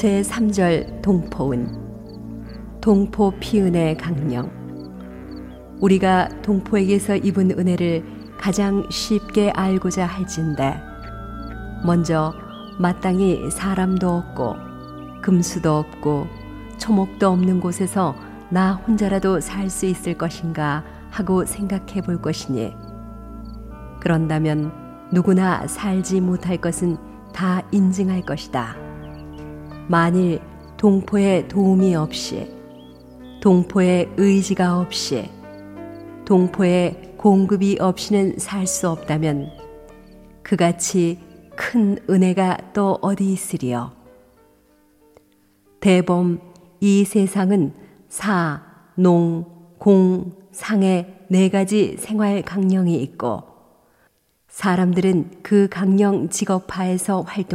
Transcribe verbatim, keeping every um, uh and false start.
제삼 절 동포은 동포 피은의 강령. 우리가 동포에게서 입은 은혜를 가장 쉽게 알고자 할진대 먼저 마땅히 사람도 없고 금수도 없고 초목도 없는 곳에서 나 혼자라도 살 수 있을 것인가 하고 생각해 볼 것이니, 그런다면 누구나 살지 못할 것은 다 인증할 것이다. 만일 동포의 도움이 없이, 동포의 의지가 없이, 동포의 공급이 없이는 살 수 없다면 그같이 큰 은혜가 또 어디 있으리요. 대범 이 세상은 사, 농, 공, 상의 네 가지 생활 강령이 있고, 사람들은 그 강령 직업하에서 활동